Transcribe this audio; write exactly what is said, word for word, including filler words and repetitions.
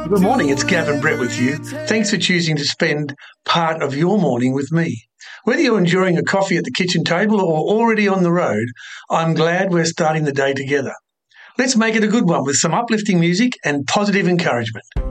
Good morning, it's Gavin Brett with you. Thanks for choosing to spend part of your morning with me. Whether you're enjoying a coffee at the kitchen table or already on the road, I'm glad we're starting the day together. Let's make it a good one with some uplifting music and positive encouragement.